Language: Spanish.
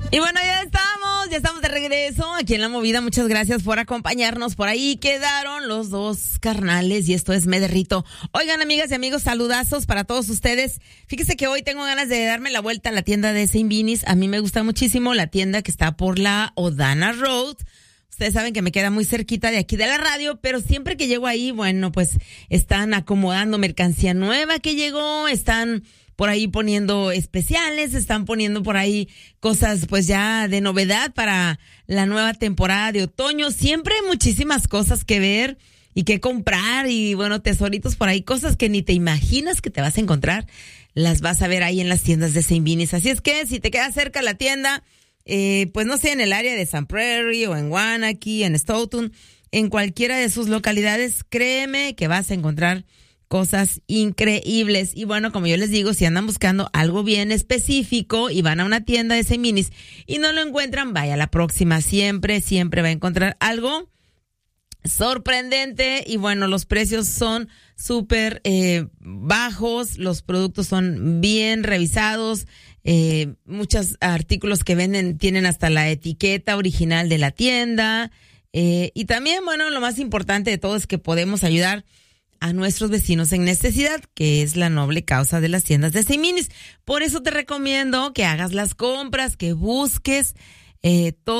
Y bueno, ya estamos de regreso aquí en La Movida. Muchas gracias por acompañarnos. Por ahí quedaron los dos carnales y esto es Me Derrito. Oigan, amigas y amigos, saludazos para todos ustedes. Fíjese que hoy tengo ganas de darme la vuelta a la tienda de Saint Vinis. A mí me gusta muchísimo la tienda que está por la O'Dana Road. Ustedes saben que me queda muy cerquita de aquí de la radio, pero siempre que llego ahí, bueno, pues están acomodando mercancía nueva que llegó, están por ahí poniendo especiales, están poniendo por ahí cosas pues ya de novedad para la nueva temporada de otoño. Siempre hay muchísimas cosas que ver y que comprar y bueno, tesoritos por ahí, cosas que ni te imaginas que te vas a encontrar, las vas a ver ahí en las tiendas de Saint Vinis. Así es que si te queda cerca la tienda, pues no sé, en el área de San Prairie o en Waunakee, en Stoughton, en cualquiera de sus localidades, créeme que vas a encontrar cosas increíbles. Y bueno, como yo les digo, si andan buscando algo bien específico y van a una tienda de Saint Vinis y no lo encuentran, vaya a la próxima. Siempre va a encontrar algo sorprendente. Y bueno, los precios son súper bajos, los productos son bien revisados. Muchos artículos que venden tienen hasta la etiqueta original de la tienda. Y también, bueno, lo más importante de todo es que podemos ayudar a nuestros vecinos en necesidad, que es la noble causa de las tiendas de Saint Vinis. Por eso te recomiendo que hagas las compras, que busques todo